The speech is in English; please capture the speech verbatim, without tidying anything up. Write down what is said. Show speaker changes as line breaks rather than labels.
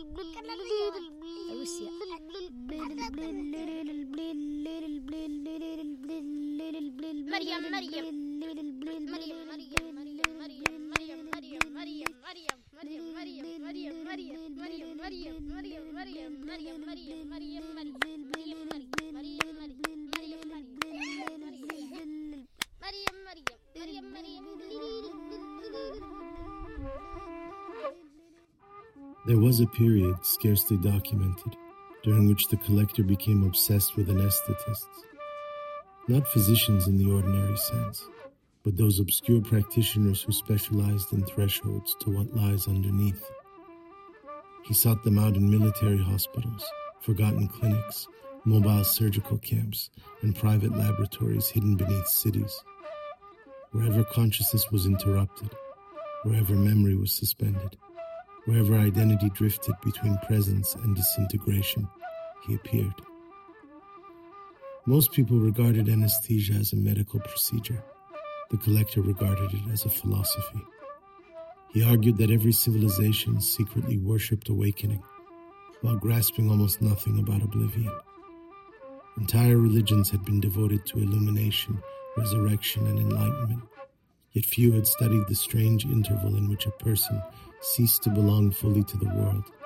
روسيا.
مريم مريم مريم
There was a period, scarcely documented, during which the collector became obsessed with anesthetists. Not physicians in the ordinary sense, but those obscure practitioners who specialized in thresholds to what lies underneath. He sought them out in military hospitals, forgotten clinics, mobile surgical camps, and private laboratories hidden beneath cities. Wherever consciousness was interrupted, wherever memory was suspended, wherever identity drifted between presence and disintegration, he appeared. Most people regarded anesthesia as a medical procedure. The collector regarded it as a philosophy. He argued that every civilization secretly worshipped awakening, while grasping almost nothing about oblivion. Entire religions had been devoted to illumination, resurrection, and enlightenment, yet few had studied the strange interval in which a person ceased to belong fully to the world